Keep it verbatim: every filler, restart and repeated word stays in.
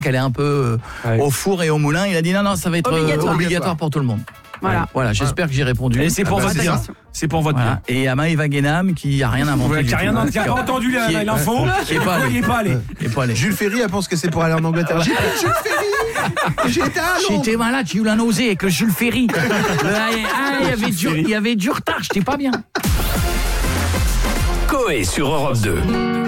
qu'elle est un peu euh, ouais. au four et au moulin. Il a dit non, non, ça va être obligatoire, obligatoire pour tout le monde. Voilà, voilà j'espère que j'ai répondu. Et c'est pour ah bah, votre bien. C'est pour votre voilà. bien. Et il y a Maëva Guénam qui a rien inventé. Ouais, qui a rien inventé, qui a pas entendu l'info. Qui est pas allé. Il est pas allé. Il est pas allé. Jules Ferry, elle pense que c'est pour aller en Angleterre. J'ai Jules Ferry. J'étais à Londres. J'étais malade, j'ai eu la nausée avec le Jules Ferry. Il y avait du, il y avait du retard, j'étais pas bien. Coé sur Europe deux.